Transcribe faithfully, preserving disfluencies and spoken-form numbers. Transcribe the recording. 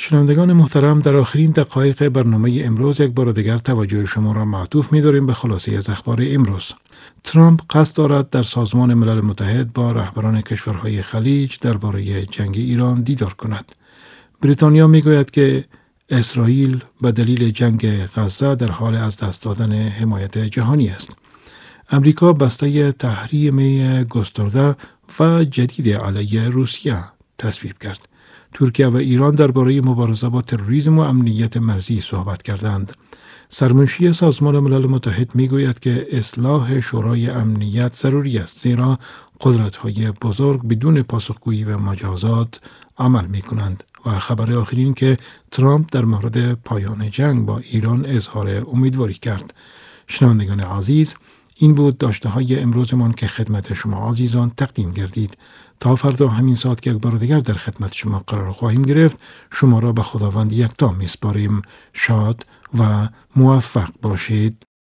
شنوندگان محترم، در آخرین دقایق برنامه امروز یک بار دیگر توجه شما را معطوف می‌داریم به خلاصه از اخبار امروز. ترامپ قصد دارد در سازمان ملل متحد با رهبران کشورهای خلیج درباره جنگ ایران دیدار کند. بریتانیا میگوید که اسرائیل به دلیل جنگ غزه در حال از دست دادن حمایت جهانی است. امریکا بسته تحریم گسترده و جدید علیه روسیه تصویب کرد. ترکیه و ایران درباره مبارزه با تروریسم و امنیت مرزی صحبت کردند. سرمنشی سازمان ملل متحد میگوید که اصلاح شورای امنیت ضروری است، زیرا قدرت‌های بزرگ بدون پاسخگویی و مجازات عمل می‌کنند. و خبر آخرین که ترامپ در مورد پایان جنگ با ایران اظهار امیدواری کرد. شنوندگان عزیز، این بود داشته های امروزمان که خدمت شما عزیزان تقدیم گردید. تا فردا همین ساعت که یک بار دیگر در خدمت شما قرار خواهیم گرفت، شما را به خداوند یکتا میسپاریم. شاد و موفق باشید.